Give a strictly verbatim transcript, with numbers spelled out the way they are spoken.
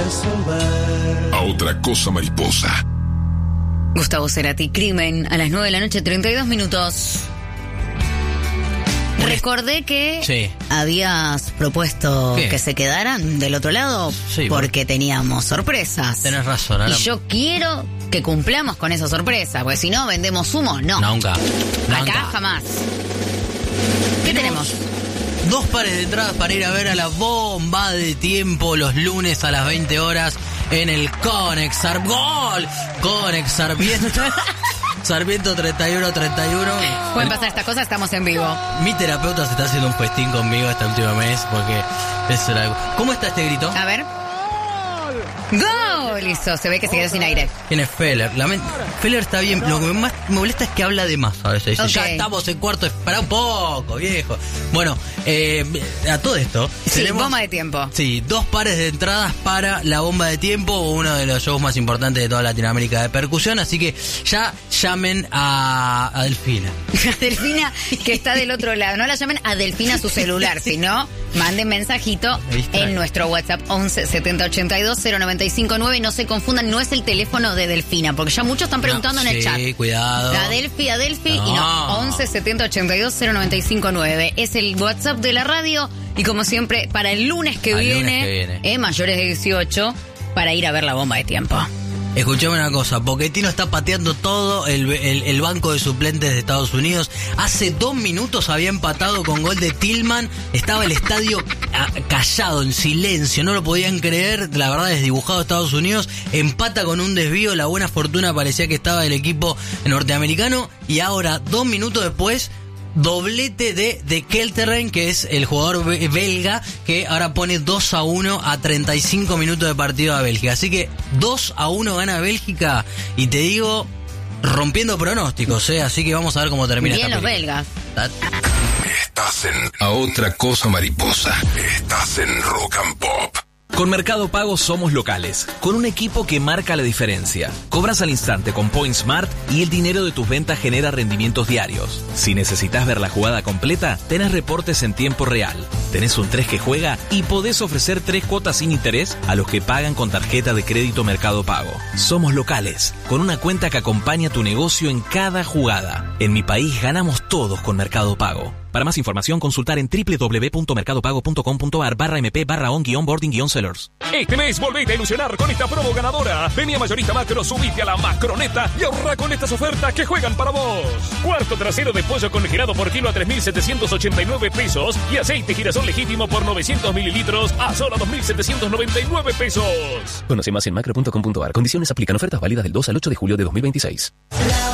resolver. A otra cosa mariposa. Gustavo Cerati, Crimen, a las nueve de la noche, treinta y dos minutos. Recordé que sí. habías propuesto ¿Qué? que se quedaran del otro lado sí, porque teníamos sorpresas. Tenés razón. Ahora... Y yo quiero que cumplamos con esa sorpresa, porque si no, vendemos humo, no. Nunca. Acá Nunca. jamás. ¿Qué tenemos? Dos pares de entradas para ir a ver a la Bomba de Tiempo los lunes a las veinte horas en el Conex Sar- ¡Gol! Conex Sarmiento. Sarmiento treinta y uno treinta y uno. Pueden pasar estas cosas, estamos en vivo. Mi terapeuta se está haciendo un festín conmigo este último mes porque eso era algo. ¿Cómo está este grito? A ver. ¡Gol! Listo, se ve que se quedó sin aire. ¿Quién es Feller? Lament- Feller está bien, lo que más me molesta es que habla de más a veces. Dice, Okay. ya estamos en cuarto, para un poco, viejo. Bueno, eh, a todo esto. Sí, tenemos, bomba de tiempo. Sí, dos pares de entradas para la Bomba de Tiempo, uno de los shows más importantes de toda Latinoamérica de percusión. Así que ya llamen a, a Delfina. A Delfina, que está del otro lado. No la llamen a Delfina a su celular, sino manden mensajito en nuestro WhatsApp once setenta ochenta y dos cero noventa y cinco nueve. No se confundan, no es el teléfono de Delfina, porque ya muchos están preguntando No, en el sí, chat. cuidado. A Delfi, a Delfi, No. y no. once setenta ochenta y dos cero noventa y cinco nueve. Es el WhatsApp de la radio. Y como siempre, para el lunes que, Al viene, lunes que viene. Eh, mayores de dieciocho, para ir a ver la Bomba de Tiempo. Escuchame una cosa, Pochettino está pateando todo el, el, el banco de suplentes de Estados Unidos. Hace dos minutos había empatado con gol de Tillman. Estaba el estadio a, callado, en silencio, no lo podían creer. La verdad, desdibujado Estados Unidos. Empata con un desvío, la buena fortuna parecía que estaba del equipo norteamericano. Y ahora, dos minutos después, doblete de, de Kelterrein, que es el jugador be- belga, que ahora pone dos a uno a treinta y cinco minutos de partido a Bélgica. Así que dos a uno gana Bélgica, y te digo, rompiendo pronósticos, ¿eh? Así que vamos a ver cómo termina Bien esta los película. belgas. Estás en A otra cosa mariposa. Estás en Rock and Pop. Con Mercado Pago somos locales, con un equipo que marca la diferencia. Cobras al instante con Point Smart y el dinero de tus ventas genera rendimientos diarios. Si necesitas ver la jugada completa, tenés reportes en tiempo real. Tenés un tres que juega y podés ofrecer tres cuotas sin interés a los que pagan con tarjeta de crédito Mercado Pago. Somos locales, con una cuenta que acompaña tu negocio en cada jugada. En mi país ganamos todos con Mercado Pago. Para más información, consultar en doble u doble u doble u punto mercado pago punto com punto a r barra mp barra on guión boarding guión sellers. Este mes volvete a ilusionar con esta promo ganadora. Vení a Mayorista Macro, subite a la Macroneta y ahorra con estas ofertas que juegan para vos. Cuarto trasero de pollo congelado por kilo a tres mil setecientos ochenta y nueve pesos y aceite girasol legítimo por novecientos mililitros a solo dos mil setecientos noventa y nueve pesos. Conoce más en macro punto com punto a r. Condiciones aplican. Ofertas válidas del dos al ocho de julio de dos mil veintiséis. La